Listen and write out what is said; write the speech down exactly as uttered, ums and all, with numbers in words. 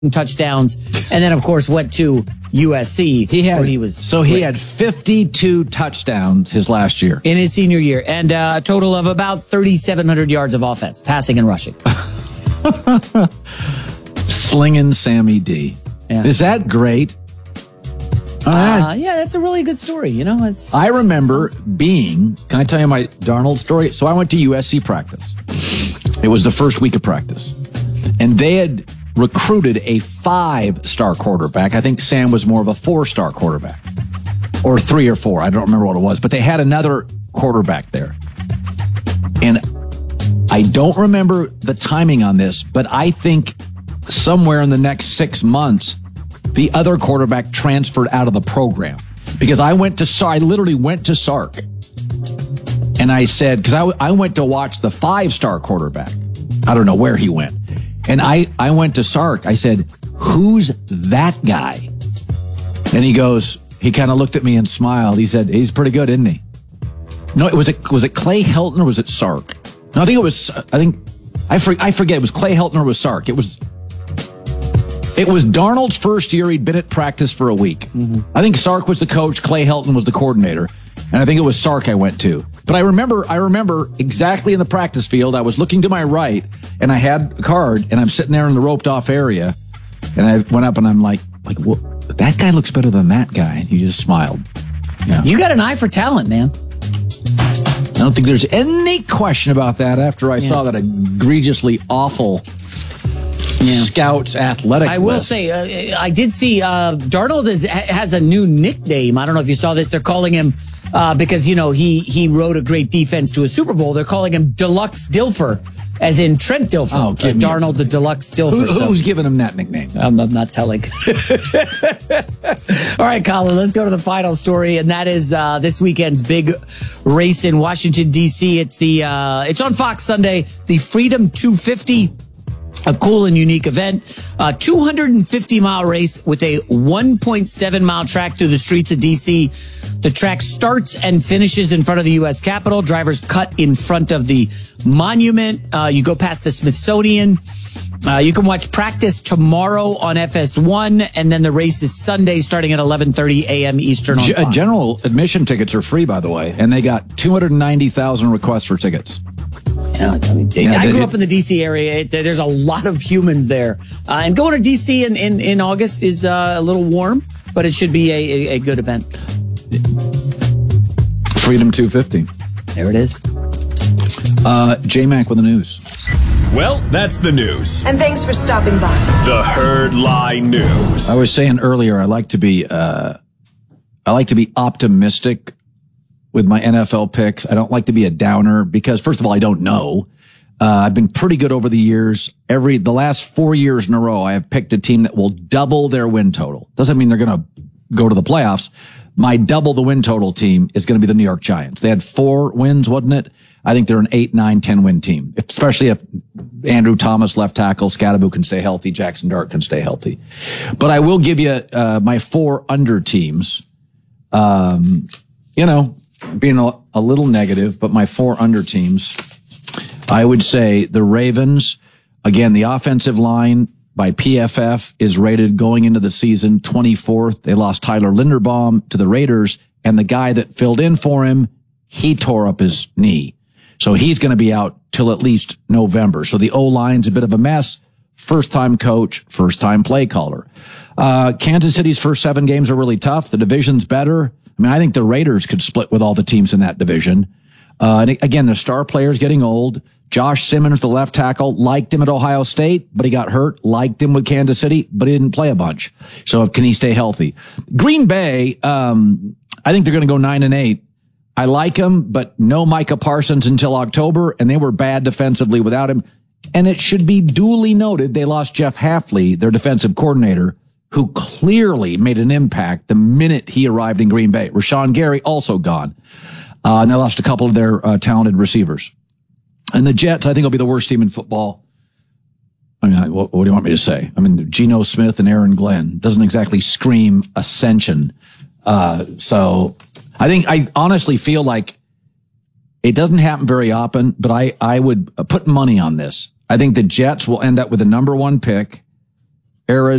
touchdowns, and then of course went to U S C. He had where he was so great. he had fifty-two touchdowns his last year in his senior year, and uh, a total of about thirty-seven hundred yards of offense, passing and rushing. Slinging Sammy D. Yeah. Is that great? Uh, yeah, that's a really good story. You know, it's. I it's, remember it's awesome. being. Can I tell you my Darnold story? So I went to U S C practice. It was the first week of practice, and they had recruited a five-star quarterback. I think Sam was more of a four-star quarterback, or three or four. I don't remember what it was, but they had another quarterback there. And I don't remember the timing on this, but I think somewhere in the next six months, the other quarterback transferred out of the program. Because I went to, I literally went to Sark. And I said, because I, I went to watch the five-star quarterback. I don't know where he went. And I, I went to Sark. I said, who's that guy? And he goes, he kind of looked at me and smiled. He said, he's pretty good, isn't he? No, it was it was it Clay Helton or was it Sark? No, I think it was, I think, I, for, I forget. It was Clay Helton or it was Sark. It was, it was Darnold's first year. He'd been at practice for a week. Mm-hmm. I think Sark was the coach. Clay Helton was the coordinator. And I think it was Sark I went to. But I remember, I remember exactly in the practice field, I was looking to my right and I had a card and I'm sitting there in the roped off area. And I went up and I'm like, like, well, that guy looks better than that guy. And he just smiled. Yeah. You got an eye for talent, man. I don't think there's any question about that after I yeah. saw that egregiously awful yeah. Scouts athletic I will list. say, uh, I did see uh, Darnold is, has a new nickname. I don't know if you saw this. They're calling him, uh, because, you know, he, he rode a great defense to a Super Bowl. They're calling him Deluxe Dilfer, as in Trent Dilfer. Oh, uh, Darnold the Deluxe Dilfer. Who, so. Who's giving him that nickname? I'm, I'm not telling. All right, Colin, let's go to the final story, and that is uh, this weekend's big race in Washington, D C. It's the uh, it's on Fox Sunday, the Freedom two fifty. A cool and unique event, a two hundred fifty mile race with a one point seven mile track through the streets of D C. The track starts and finishes in front of the U S Capitol. Drivers cut in front of the monument. Uh, you go past the Smithsonian. Uh, you can watch practice tomorrow on F S one, and then the race is Sunday starting at eleven thirty a.m. Eastern on G- Fox. General admission tickets are free, by the way, and they got two hundred ninety thousand requests for tickets. Yeah, I, mean, Yeah, I they- grew up in the D C area. It, there's a lot of humans there. Uh, and going to D C in, in, in August is uh, a little warm, but it should be a, a, a good event. Freedom two fifty. There it is. Uh, J-Mac with the news. Well, that's the news. And thanks for stopping by. The Herd Lie News. I was saying earlier, I like to be, uh, I like to be optimistic with my N F L picks. I don't like to be a downer because, first of all, I don't know. Uh, I've been pretty good over the years. Every, the last four years in a row, I have picked a team that will double their win total. Doesn't mean they're going to go to the playoffs. My double the win total team is going to be the New York Giants. They had four wins, wasn't it? I think they're an eight, nine, ten win team, especially if Andrew Thomas, left tackle, Scadaboo can stay healthy, Jackson Dart can stay healthy. But I will give you, uh, my four under teams. Um, you know, being a, a little negative, but my four under teams, I would say the Ravens, again, the offensive line by P F F is rated going into the season twenty-fourth. They lost Tyler Linderbaum to the Raiders, and the guy that filled in for him, he tore up his knee. So he's going to be out till at least November. So the O-line's a bit of a mess. First-time coach, first-time play caller. Uh, Kansas City's first seven games are really tough. The division's better. I mean, I think the Raiders could split with all the teams in that division. Uh, and again, the star player's getting old. Josh Simmons, the left tackle, liked him at Ohio State, but he got hurt. Liked him with Kansas City, but he didn't play a bunch. So can he stay healthy? Green Bay, um, I think they're going to go nine and eight. I like him, but no Micah Parsons until October, and they were bad defensively without him. And it should be duly noted they lost Jeff Hafley, their defensive coordinator, who clearly made an impact the minute he arrived in Green Bay. Rashawn Gary also gone. Uh, and they lost a couple of their uh, talented receivers. And the Jets, I think, will be the worst team in football. I mean, what, what do you want me to say? I mean, Geno Smith and Aaron Glenn doesn't exactly scream ascension. Uh, so I think, I honestly feel like it doesn't happen very often, but I, I would put money on this. I think the Jets will end up with the number one pick. eras